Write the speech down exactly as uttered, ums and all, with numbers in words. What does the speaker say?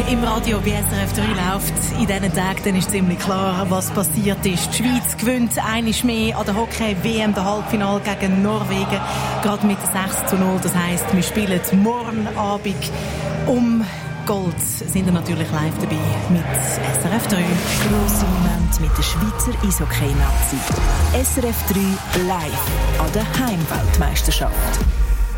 im Radio bei S R F drei läuft in diesen Tagen, dann ist ziemlich klar, was passiert ist. Die Schweiz gewinnt einmal mehr an der Hockey-W M, der Halbfinale gegen Norwegen, gerade mit sechs zu null. Das heisst, wir spielen morgen Abend um Gold. Sind wir natürlich live dabei mit S R F drei. Grosse Momente mit der Schweizer Eishockey-Nazi. S R F drei live an der Heimweltmeisterschaft.